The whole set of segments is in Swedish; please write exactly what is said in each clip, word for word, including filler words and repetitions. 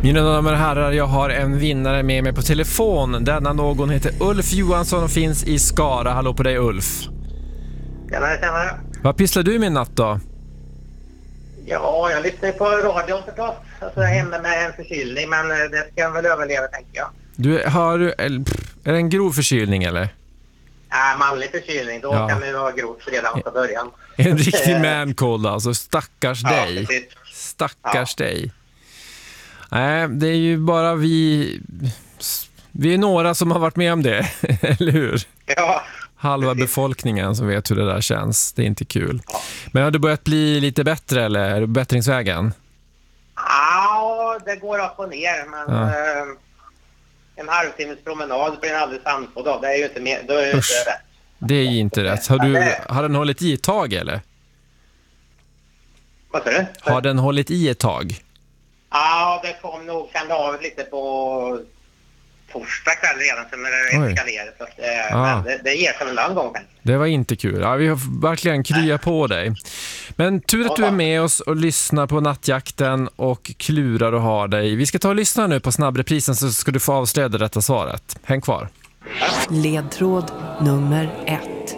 Mina damer och herrar, jag har en vinnare med mig på telefon. Denna någon heter Ulf Johansson och finns i Skara. Hallå på dig, Ulf. Tjenare, tjenare. Vad pysslar du med natt då? Ja, jag lyssnar på radion förstås. Alltså jag är hemma med en förkylning, men det ska jag väl överleva, tänker jag. Du har, är det en grov förkylning eller? Ja, manlig förkylning, då Ja. kan det vara grovt redan från början. En riktig man-cold alltså, stackars Ja, dig. precis. Stackars dig. Nej, det är ju bara vi... Vi är några som har varit med om det, eller hur? Ja. Halva precis. befolkningen som vet hur det där känns. Det är inte kul. Ja. Men har du börjat bli lite bättre eller är du på bättringsvägen? Ja, det går upp och ner, men Ja. eh, en halvtimmes promenad blir en alldeles andfådd av. Det är ju inte mer, då är det ju Usch. inte rätt. Det är ju inte rätt. Har, du, har den hållit i ett tag eller? Vad sa du? Har den hållit i ett tag? Ja, det kom nog, kände av lite på torsdag kväll redan sen när det Oj. eskalerade. Så att, eh, Ah. men det, det ger sig en annan gång. Men. Det var inte kul. Ja, vi har verkligen kryat på dig. Men tur att du är med oss och lyssnar på nattjakten och klurar och har dig. Vi ska ta och lyssna nu på snabbreprisen så ska du få avslöja det rätta svaret. Häng kvar. Ledtråd nummer ett.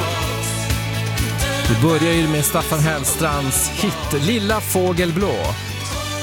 Vi börjar ju med Staffan Hellstrands hit Lilla fågelblå.